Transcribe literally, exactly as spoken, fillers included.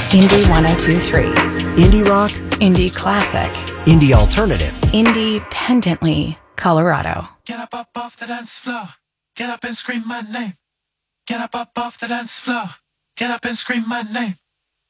Indie ten twenty-three. Indie rock. Indie classic. Indie alternative. Independently Colorado. Get up, up off the dance floor. Get up and scream my name. Get up, up off the dance floor. Get up and scream my name.